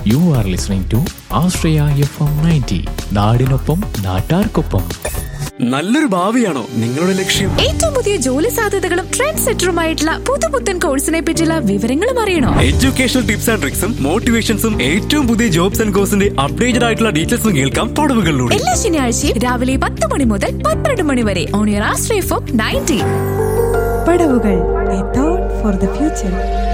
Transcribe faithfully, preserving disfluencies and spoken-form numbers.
You are listening to Ashraya F M ninety. നാടിനൊപ്പം നാട്ടാർക്കൊപ്പം. നല്ലൊരു ഭാവിയാണോ നിങ്ങളുടെ ലക്ഷ്യം? ഏറ്റവും പുതിയ ജോലി സാധ്യതകളും ട്രെൻഡ് സെറ്ററുമായിട്ടുള്ള പുതുപുത്തൻ കോഴ്സിനെ പറ്റിയുള്ള വിവരങ്ങളും അറിയണോ? എഡ്യൂക്കേഷണൽ ടിപ്സ് ആൻഡ് ട്രിക്സും മോട്ടിവേഷൻസും ഏറ്റവും പുതിയ ജോബ്സ് ആൻഡ് കോഴ്സിന്റെ അപ്ഡേറ്റഡ് ആയിട്ടുള്ള ഡീറ്റെയിൽസും കേൾക്കാം പടവുകളിലൂടെ. എല്ലാ ശനിയാഴ്ചയും രാവിലെ പത്ത് മണി മുതൽ പന്ത്രണ്ട് മണി വരെ on your Ashraya F M ninety. പടവുകൾ, a thought for the future.